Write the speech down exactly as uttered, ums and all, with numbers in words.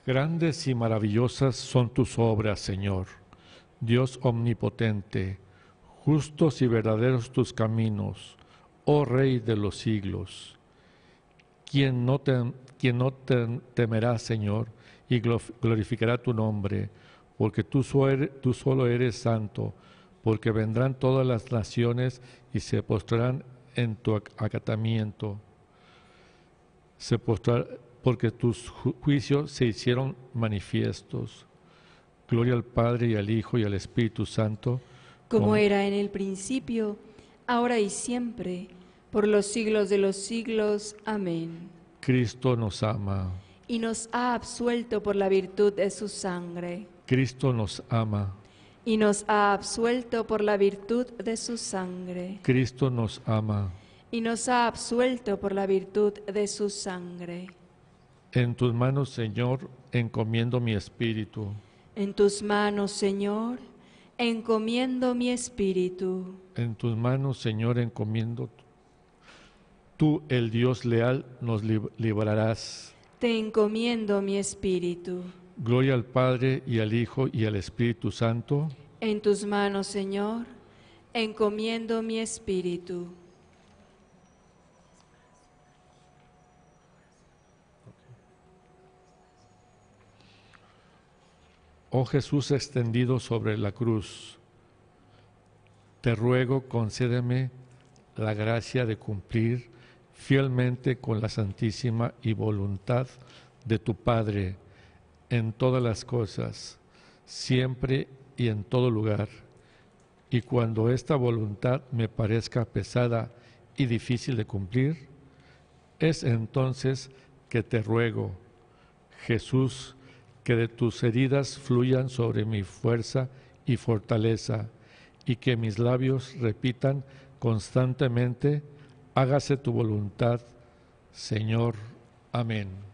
Grandes y maravillosas son tus obras, Señor, Dios omnipotente, justos y verdaderos tus caminos, oh Rey de los siglos. ¿Quién no te, quien no te temerá, Señor, y glorificará tu nombre? Porque tú, so eres, tú solo eres santo, porque vendrán todas las naciones y se postrarán en tu acatamiento. Se postrarán porque tus ju juicios se hicieron manifiestos. Gloria al Padre y al Hijo y al Espíritu Santo. Como, como era en el principio, ahora y siempre, por los siglos de los siglos. Amén. Cristo nos ama. Y nos ha absuelto por la virtud de su sangre. Cristo nos ama. Y nos ha absuelto por la virtud de su sangre. Cristo nos ama. Y nos ha absuelto por la virtud de su sangre. En tus manos, Señor, encomiendo mi espíritu. En tus manos, Señor, encomiendo mi espíritu. En tus manos, Señor, encomiendo. Tú, el Dios leal, nos librarás. Te encomiendo mi espíritu. Gloria al Padre y al Hijo y al Espíritu Santo. En tus manos, Señor, encomiendo mi espíritu. Oh Jesús extendido sobre la cruz, te ruego, concédeme la gracia de cumplir fielmente con la santísima y voluntad de tu Padre en todas las cosas, siempre y en todo lugar. Y cuando esta voluntad me parezca pesada y difícil de cumplir, es entonces que te ruego, Jesús, que de tus heridas fluyan sobre mi fuerza y fortaleza, y que mis labios repitan constantemente, hágase tu voluntad, Señor. Amén.